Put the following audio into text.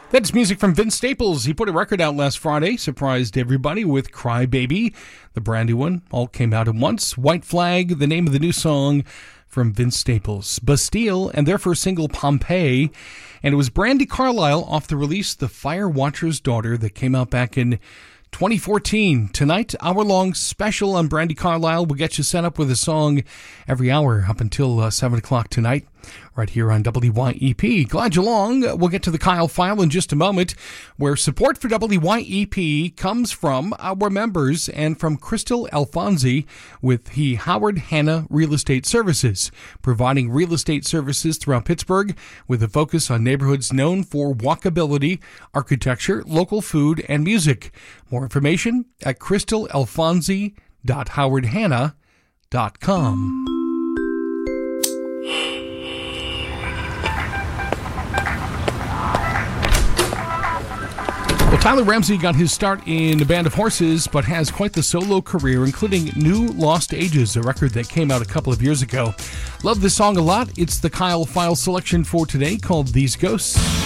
That's music from Vince Staples. He put a record out last Friday, surprised everybody with Cry Baby. The brand new one all came out at once. White Flag, the name of the new song from Vince Staples. Bastille and their first single, Pompeii. And it was Brandi Carlile off the release The Fire Watcher's Daughter that came out back in 2014. Tonight, hour-long special on Brandi Carlile. We'll get you set up with a song every hour up until 7 o'clock tonight, right here on WYEP. Glad you're along. We'll get to the Kyle File in just a moment, where support for WYEP comes from our members and from Crystal Alfonsi with the Howard Hanna Real Estate Services, providing real estate services throughout Pittsburgh with a focus on neighborhoods known for walkability, architecture, local food, and music. More information at crystalalfonsi.howardhanna.com. Well, Tyler Ramsey got his start in A Band of Horses, but has quite the solo career, including New Lost Ages, a record that came out a couple of years ago. Love this song a lot. It's the Kyle File selection for today called These Ghosts.